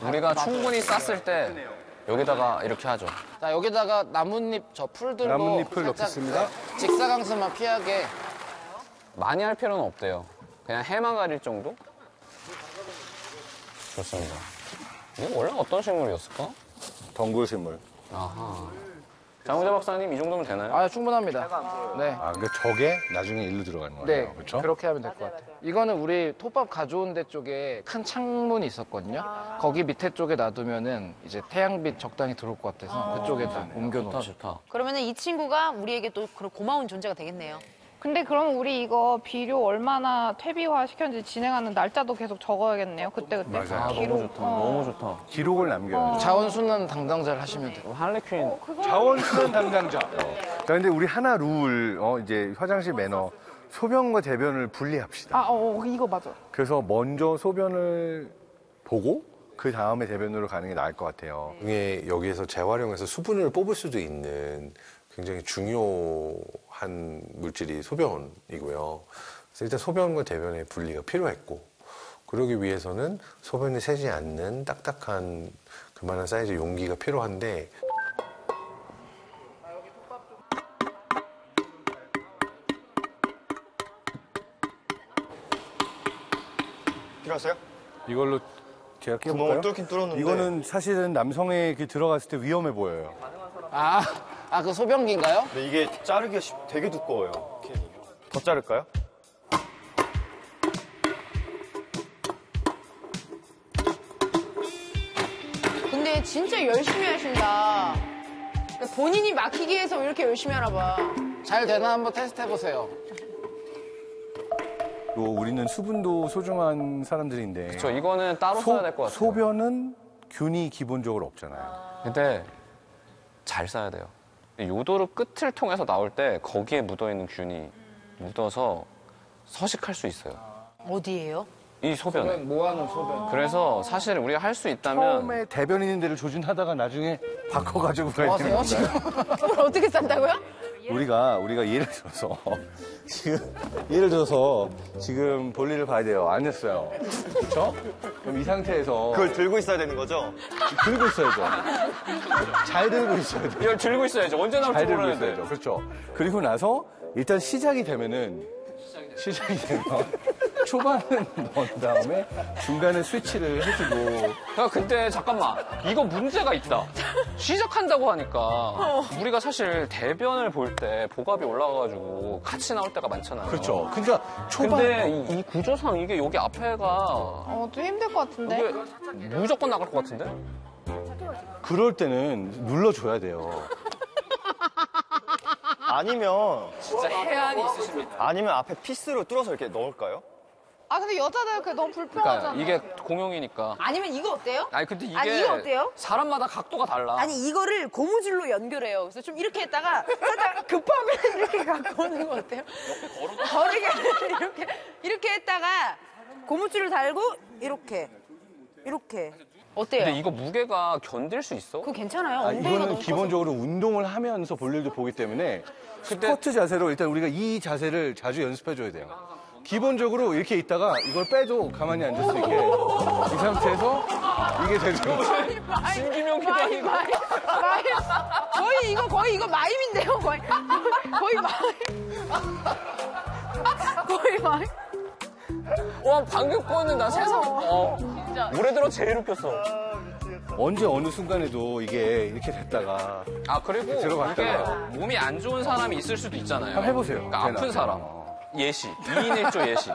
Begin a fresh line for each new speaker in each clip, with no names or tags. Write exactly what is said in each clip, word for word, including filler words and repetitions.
우리가 충분히 쌌을 때 여기다가 이렇게 하죠.
자, 여기다가 나뭇잎 저 풀 들고
나뭇잎을
살짝,
넣겠습니다.
네, 직사광선만 피하게.
많이 할 필요는 없대요. 그냥 해만 가릴 정도? 좋습니다. 이게 원래 어떤 식물이었을까?
덩굴식물.
아하. 장우재 박사님 이 정도면 되나요?
아, 충분합니다. 네.
아, 그러니까 저게 나중에 일로 들어가는 거예요.
네,
그렇죠?
그렇게 하면 될 것 같아요. 이거는 우리 톱밥 가져온 데 쪽에 큰 창문이 있었거든요. 거기 밑에 쪽에 놔두면은 이제 태양빛 적당히 들어올 것 같아서 그쪽에다 옮겨놓죠.
좋다, 좋다.
그러면은 이 친구가 우리에게 또 그런 고마운 존재가 되겠네요.
근데 그럼 우리 이거 비료 얼마나 퇴비화 시켰는지 진행하는 날짜도 계속 적어야겠네요. 그때그때.
맞아요.
아,
기록.
너무 좋다.
어.
너무 좋다.
기록을 남겨요.
자원순환 담당자를 하시면 돼요.
그럼 할리퀸.
자원순환 담당자. 자, 근데 우리 하나 룰, 어, 이제 화장실 매너. 소변과 대변을 분리합시다.
아, 어, 이거 맞아.
그래서 먼저 소변을 보고 그 다음에 대변으로 가는 게 나을 것 같아요.
중에 여기에서 재활용해서 수분을 뽑을 수도 있는 굉장히 중요한 물질이 소변이고요. 그래서 일단 소변과 대변의 분리가 필요했고, 그러기 위해서는 소변이 새지 않는 딱딱한 그만한 사이즈 용기가 필요한데,
필요하세요?
이걸로 제가
구멍을
끼워볼까요?
뚫긴 뚫었는데.
이거는 사실은 남성에게 들어갔을 때 위험해 보여요.
아, 아, 그 소변기인가요?
근데 이게 자르기가 쉽- 되게 두꺼워요. 더 자를까요?
근데 진짜 열심히 하신다. 그러니까 본인이 막히기 위해서 이렇게 열심히 하나 봐.
잘 되나 한번 테스트 해보세요.
또 우리는 수분도 소중한 사람들인데.
저 이거는 따로
소-
써야 될 것 같아요.
소변은 균이 기본적으로 없잖아요.
근데 잘 써야 돼요. 요도르 끝을 통해서 나올 때 거기에 묻어있는 균이 묻어서 서식할 수 있어요.
어디예요?
이 소변에.
소변, 모아놓은 소변.
그래서 사실 우리가 할 수 있다면
처음에 대변 있는 데를 조준하다가 나중에 바꿔가지고 가야
뭐
되는
하세요,
거예요.
지금?
그걸 어떻게 싼다고요?
우리가 우리가 예를 들어서 지금 예를 들어서 지금 볼일을 봐야 돼요. 안 했어요. 그렇죠? 그럼 이 상태에서
그걸 들고 있어야 되는 거죠?
들고 있어야죠. 잘 들고 있어야 돼요.
이걸 들고 있어야죠. 언제 나올지
잘 들고
모르는데.
있어야죠. 그렇죠. 그리고 나서 일단 시작이 되면은 시작이 되면 초반은 넣은 다음에 중간에 스위치를 해주고
야, 근데 잠깐만. 이거 문제가 있다. 시작한다고 하니까 우리가 사실 대변을 볼 때 복압이 올라가가지고 같이 나올 때가 많잖아요.
그렇죠. 그러니까 초반
근데 이, 이 구조상 이게 여기 앞에가
어, 좀 힘들 것 같은데.
이게 무조건 나갈 것 같은데?
그럴 때는 눌러줘야 돼요.
아니면
진짜 해안이 있으십니다.
아니면 앞에 피스로 뚫어서 이렇게 넣을까요?
아, 근데 여자들 그게 너무
그러니까
불편하잖아.
이게 공용이니까.
아니면 이거 어때요?
아니 근데 이게
아니, 이거 어때요?
사람마다 각도가 달라.
아니 이거를 고무줄로 연결해요. 그래서 좀 이렇게 했다가 살짝 급하면 이렇게 갖고 오는 거 어때요? 거리게 이렇게 이렇게 했다가 고무줄을 달고 이렇게 이렇게 어때요?
근데 이거 무게가 견딜 수 있어?
그거 괜찮아요.
아,
엉덩이가
이거는
너무
기본적으로 운동을 하면서 볼 일도 보기 때문에 스쿼트 자세로 일단 우리가 이 자세를 자주 연습해줘야 돼요. 기본적으로 이렇게 있다가 이걸 빼도 가만히 앉을 수 있게 이 상태에서 이게 되죠.
신기명기도
마임,
아니고.
마임, 마임. 거의 이거 거의 이거 마임인데요. 거의 거의 마임. 거의 마임.
와 방금 거는 나 세상 어, 물에 들어 제일 웃겼어.
언제 어느 순간에도 이게 이렇게 됐다가
아 그리고 이게
들어갔다가.
몸이 안 좋은 사람이 있을 수도 있잖아요.
한번 해보세요.
그러니까 아픈
되나?
사람.
어.
예시. 이 인 일 조 예시.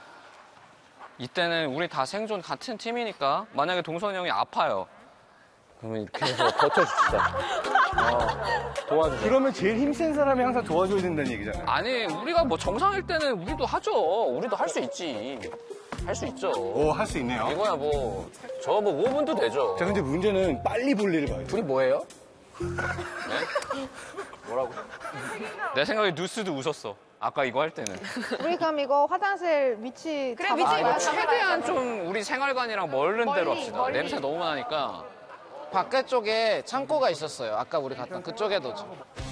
이때는 우리 다 생존 같은 팀이니까 만약에 동선이 형이 아파요. 그러면 이렇게 해서 버텨줍시다. 어, 도와주세요.
그러면 제일 힘센 사람이 항상 도와줘야 된다는 얘기잖아요.
아니 우리가 뭐 정상일 때는 우리도 하죠. 우리도 할 수 있지. 할 수 있죠.
오, 할 수 있네요.
이거야 뭐 저 뭐 오 분도 되죠.
자, 근데 문제는 빨리 볼 일을 봐요.
둘이 뭐예요?
네? 뭐라고? 내 생각에 뉴스도 웃었어. 아까 이거 할 때는.
우리 그럼 이거 화장실 위치
그래,
잡아.
위치
아, 이거
맞춰.
최대한 좀 우리 생활관이랑 멀른 데로
멀리,
합시다.
멀리.
냄새 너무 나니까.
밖에 쪽에 창고가 있었어요. 아까 우리 갔던 그쪽에 넣죠.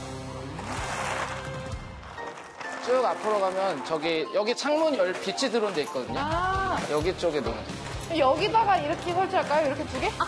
쭉 앞으로 가면 저기 여기 창문 열 빛이 들어온 데 있거든요.
아,
여기 쪽에 넣으면 돼요.
여기다가 이렇게 설치할까요? 이렇게 두 개?